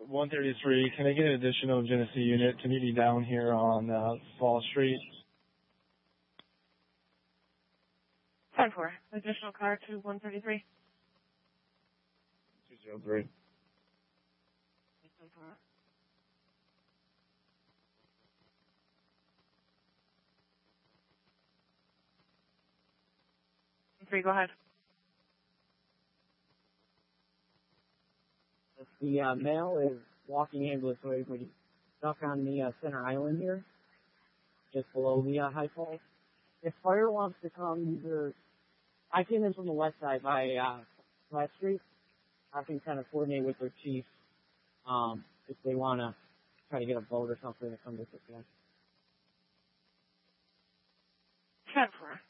133, can I get an additional Genesee unit to meet me down here on Fall Street? 10-4. Additional car to 133. 203. 10-4. Three, go ahead. The male is walking ambulatory, stuck on the center island here, just below the High Falls. If fire wants to come, I came in from the west side by Flat Street. I can kind of coordinate with their chief if they want to try to get a boat or something to come to this guy. 10-4.